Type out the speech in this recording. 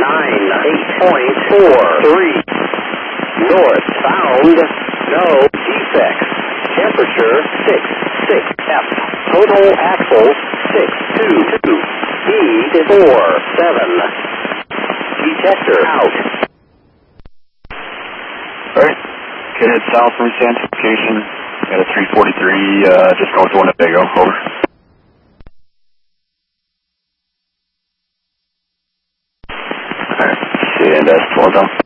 98.43. Northbound, no defects. Temperature 66F. Total axles 622. Speed 47. Detector out. Alright, could head south from Santification at a 343, just north of Winnebago, over. Alright, see you in 12 down.